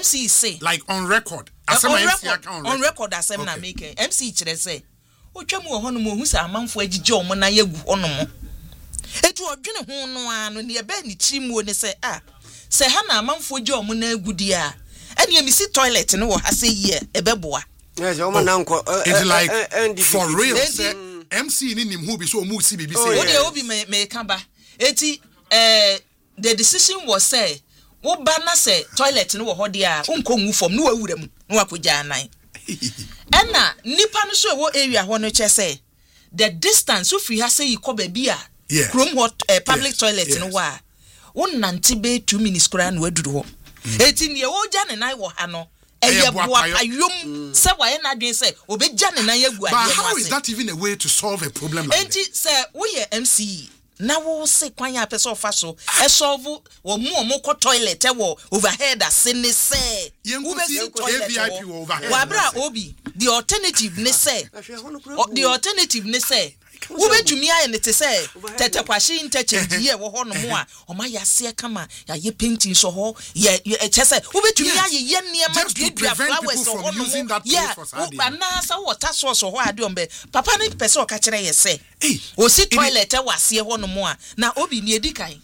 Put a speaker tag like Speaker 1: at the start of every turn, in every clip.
Speaker 1: MC say
Speaker 2: like on record
Speaker 1: on record asem na make MC kire say otwa mu ho no mo hu sa amanfo agige o mo na yagu ono mo etu odwene ho no ano ne ebe ni chimu ne say say ha na amanfo agige o mo na agudi a ene mi si toilet no wo ha say ye ebeboa
Speaker 3: yes o mo na nko
Speaker 2: it's like for real say MC ni nim hu bi so o mu si bibi say
Speaker 1: o de obi me ka ba eti the decision was say wo ba na say toilet no wo ho de a unko ngu fom no wawura mu no akogya anan ena nipa no so wo area ho no che say the distance so free ha say yiko ba bi a chrome hot public toilet no wa won nante be 2 minutes kura no aduru ho eti ne wo gya ne nan wo ha no eye boa ayom se wa ye na dwen say obegya ne nan yagu ade
Speaker 2: but how is that even a way to solve a problem like
Speaker 1: enti say wo ye MC na wo se kwan ya pese ofa so e solve wo mu ko toilet e wo overhead asene say
Speaker 2: wo be si toilet VIP overhead
Speaker 1: wa bra obi the alternative ne say wo betumi aye ne te say tete kwashi interchange ye wo ho no mo a o ma yase kama ya ye painting so ho ye che say wo betumi aye ye niam dua flowers so ho no mo yeah na sa water source ho ade ombe papa ne pese o ka kire ye say o si toilet e wase ho no mo a na obi ne edikan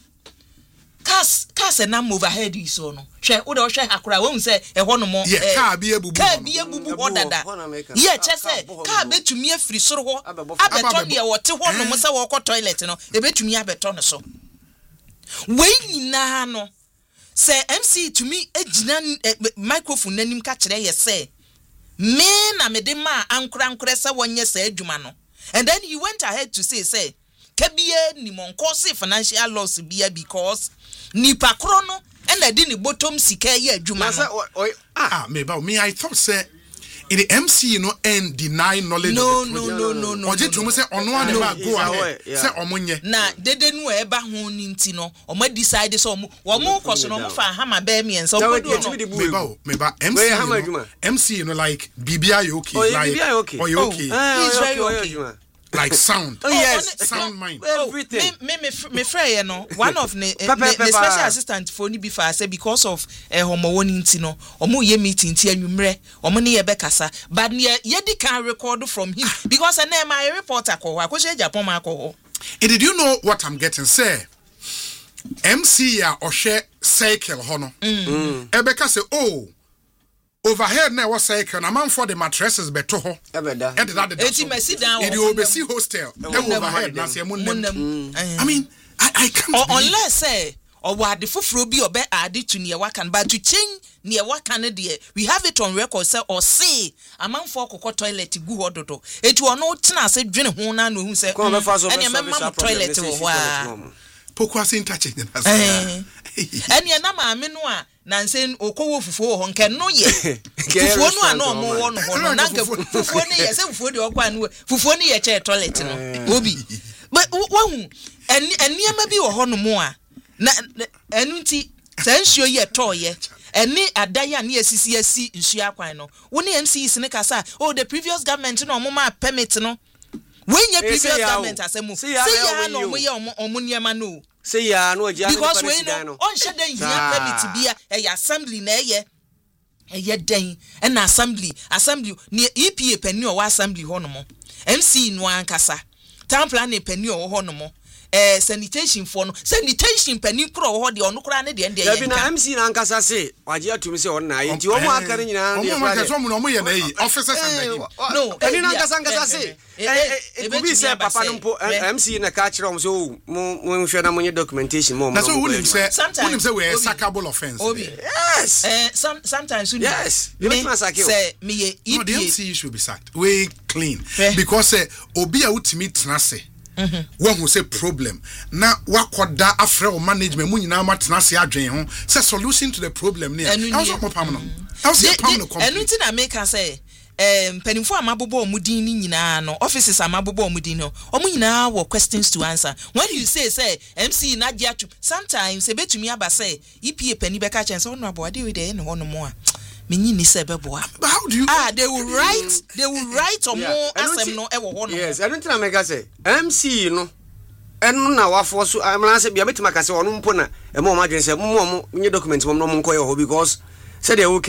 Speaker 1: cars na overhead iso no hwe wo de hwe akura wo nse e ho no mo
Speaker 2: car bi ebubu
Speaker 1: ho dada ye che say car betumi afiri soro ho abeto de wo te ho no mo se wo ko toilet no e betumi abeto no so we nyina no say MC to me ejina microphone nanim ka kire ye say me na me de ma ankura se wonye se adwuma no and then he went ahead to say kabie ni monko se financial loss bia because ni pakro no and I didn't bottom sika ye adwuma no
Speaker 2: me I thought say in the MC you know and deny knowledge
Speaker 1: no
Speaker 2: oje to me say ono an ma go ahead say omonye
Speaker 1: na dede nu e ba ho ni nti no o ma decide so wo mo koso no mo fa hama ba mi enso
Speaker 2: obodo me ba MC you know like bibia you okay like oh you okay
Speaker 1: he's very okay
Speaker 2: like sound sound mind
Speaker 1: everything me frey no one of the special assistant for ni before say because of homowoni nti no omo ye meeting ti anwumre omo ne ye bekasa but ye di can record from him because na my reporter ko akoshe Japan ma ko
Speaker 2: did you know what I'm getting say MC ya ohwe cycle ho no ebeka say overhead na was cycle na man for the mattresses beto ho
Speaker 3: ebeda
Speaker 1: eti mesi down
Speaker 2: it will be hostel overhead na say I mean I can't
Speaker 1: unless say or what the fufuro bi obe ade to ne wakan but to change ne wakan de we have it on record say or say aman for kokko toilet gu hododo eti ono tena say dwene ho na no hu say ene memma toilet wo wa
Speaker 2: pokwase interchange na
Speaker 1: say ene na ma me no a na nsen okowo fufuo ho nke no ye fufuo no ana omo wo no ho no na nke fufuo ne ye se fufuo de okwa no fufuo ne ye che toilet no obi but wahu eniema bi wo ho no mo a na enu nti se nsuo ye to ye eni adaya na asisi nsuo akwan no wo ne MCs ne kasa the previous government no omo ma permit no when your previous government asemu say ya no omo ye omo niema no
Speaker 3: say ya no agya
Speaker 1: because we know on shede hia permit bia assembly na eye den and assembly ne EPA pani o assembly ho no mo MC no ankasa town plan pani o ho no mo sanitation for no sanitation pani kro ho de ono kra ne de ya
Speaker 3: bi na MC na ankasa say waje atumi say on na nti o mo akare nyina
Speaker 2: de fa de mo ye na yi officers and
Speaker 1: no
Speaker 3: pani na ankasa say e say papa no mpo MC na ka kire o so mo hwe na mo nye documentation mo
Speaker 2: na so wouldn't say we sackable offense
Speaker 3: yes
Speaker 1: sometimes
Speaker 3: yes
Speaker 1: say me
Speaker 2: EPA the MC should be sacked we clean because obi a utimi tena say one who say problem na wakoda afre o management mu nyina matena se adwen ho say solution to the problem near also pam no also pam no come
Speaker 1: enu ti na make say penifo amabobo omudin ni nyina no offices amabobo omudin no omu nyina wo questions to answer when you say MC na giatu sometimes e betumi aba say EPA pani be ka chen say ono abode we dey ne ho no mo a menyi ni se beboa
Speaker 2: but how do you
Speaker 1: they will write or more asem no e wo ho no
Speaker 3: yes I don't think I make say MC no enu na wafo so amana se bia betima ka se ono mpo na e mo ma dwen se mo nye document mo no mo nkoye ho because said they